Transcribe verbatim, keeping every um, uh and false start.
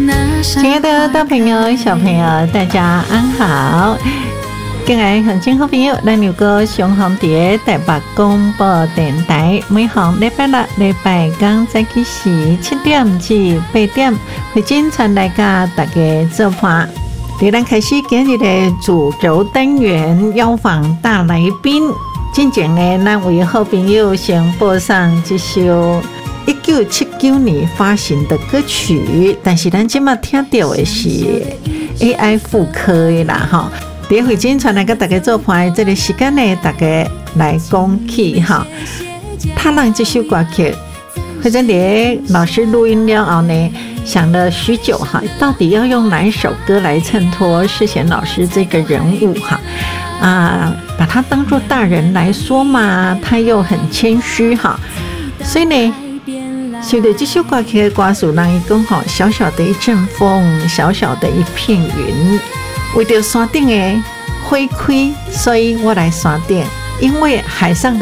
亲爱的大朋友小朋友大家安好，敬爱乡亲好朋友，咱有个上行伫台北广播电台，每逢礼拜六、礼拜天早起时七点至八点，会经传来甲大家做伴。伫咱开始今日的主轴单元，邀访大来宾。进前呢，咱为好朋友先播上这首一九七九年发行的歌曲，但是咱今麦听到的是 A I 复刻的啦，哈。伫会经传来跟大家做伴，这个时间呢，大家来讲起哈。他让这首歌曲，或者咧老师录音了后呢，想了许久哈，到底要用哪一首歌来衬托世贤老师这个人物哈？啊，把他当作大人来说嘛，他又很谦虚哈，所以呢，随着这首歌曲的歌词，让伊讲吼，小小的一阵风，小小的一片云，为着山顶的花开，所以我来山顶，因为海上的